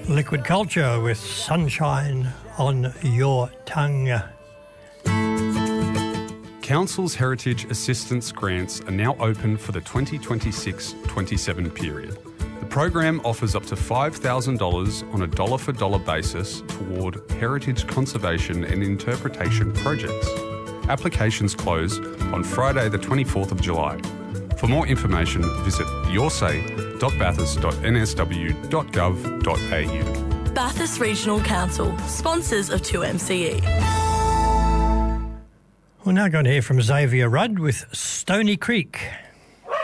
Liquid Culture with Sunshine on Your Tongue. Council's Heritage Assistance Grants are now open for the 2026-27 period. The program offers up to $5,000 on a dollar-for-dollar basis toward heritage conservation and interpretation projects. Applications close on Friday the 24th of July. For more information, visit yoursay.bathurst.nsw.gov.au. Bathurst Regional Council, sponsors of 2MCE. We're now going to hear from Xavier Rudd with Stony Creek.